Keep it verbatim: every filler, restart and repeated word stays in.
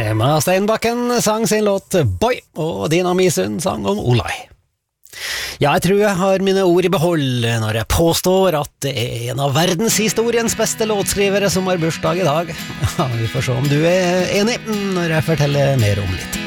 Emma Steinbakken sang sin låt Boy, og Dina Misund sang om Olai. Ja, jeg tror jeg har mine ord i behold når jeg påstår at det er en av verdenshistoriens beste låtskrivere som har bursdag i dag. Ja, vi får se om du er enig når jeg forteller mer om litt.